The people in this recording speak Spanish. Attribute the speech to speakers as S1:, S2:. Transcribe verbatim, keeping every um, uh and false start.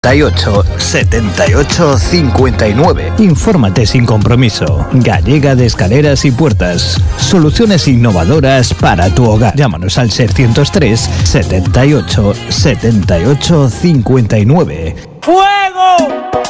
S1: ocho, setenta y ocho, cincuenta y nueve.
S2: Infórmate sin compromiso. Gallega de Escaleras y Puertas. Soluciones innovadoras para tu hogar. Llámanos al seiscientos tres, setenta y ocho, setenta y ocho, cincuenta y nueve.
S3: ¡Fuego!